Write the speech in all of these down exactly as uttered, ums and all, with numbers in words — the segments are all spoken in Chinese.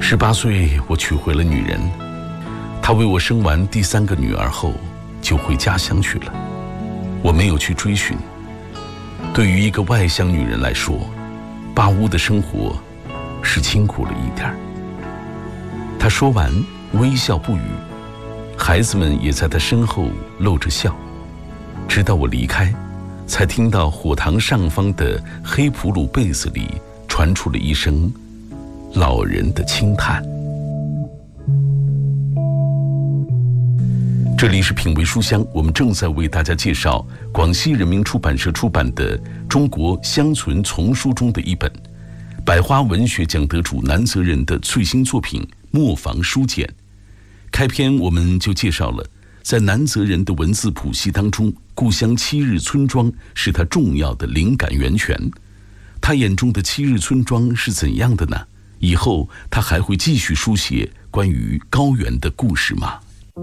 十八岁，我娶回了女人，她为我生完第三个女儿后，就回家乡去了。我没有去追寻。对于一个外乡女人来说，巴乌的生活是辛苦了一点儿。她说完，微笑不语，孩子们也在她身后露着笑。直到我离开，才听到火塘上方的黑普鲁贝斯里传出了一声老人的轻叹。这里是品味书香，我们正在为大家介绍广西人民出版社出版的《中国乡村丛书》中的一本百花文学奖得主南泽人的最新作品《磨坊书简》。开篇我们就介绍了，在南泽人的文字谱系当中，故乡七日村庄是他重要的灵感源泉。他眼中的七日村庄是怎样的呢？以后他还会继续书写关于高原的故事吗？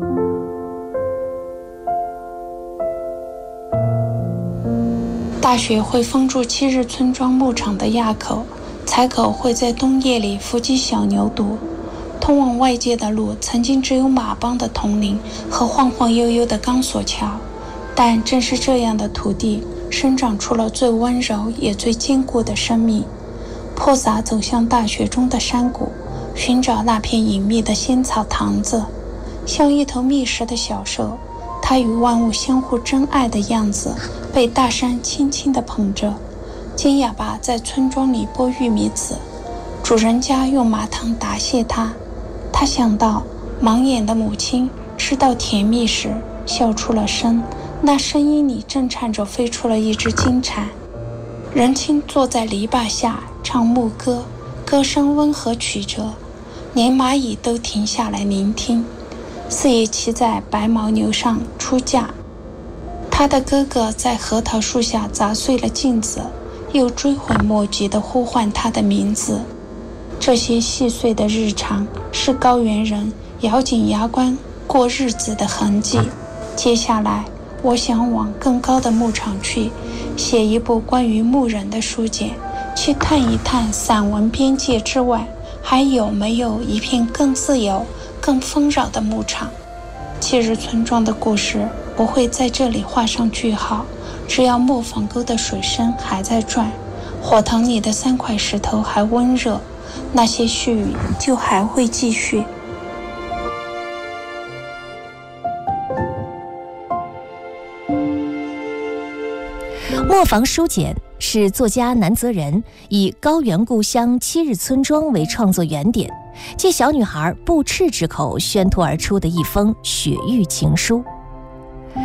大雪会封住七日村庄牧场的垭口，财口会在冬夜里伏击小牛犊。通往外界的路曾经只有马帮的铜铃和晃晃悠悠的钢索桥，但正是这样的土地生长出了最温柔也最坚固的生命。泼洒走向大雪中的山谷，寻找那片隐秘的仙草塘子，像一头觅食的小兽，它与万物相互珍爱的样子被大山轻轻地捧着。金哑巴在村庄里剥玉米籽，主人家用麻糖答谢他。他想到盲眼的母亲吃到甜蜜时笑出了声，那声音里正颤着飞出了一只金蝉。人亲坐在篱笆下唱牧歌，歌声温和曲折，连蚂蚁都停下来聆听。四爷骑在白牦牛上出嫁，他的哥哥在核桃树下砸碎了镜子，又追悔莫及地呼唤他的名字。这些细碎的日常是高原人咬紧牙关过日子的痕迹。接下来我想往更高的牧场去，写一部关于牧人的书简，去探一探散文边界之外还有没有一片更自由更丰饶的牧场。七日村庄的故事不会在这里画上句号，只要磨坊沟的水声还在转，火塘里的三块石头还温热，那些絮语就还会继续。 磨坊书简是作家南泽人以高原故乡七日村庄为创作原点，借小女孩布赤之口宣吐而出的一封雪域情书。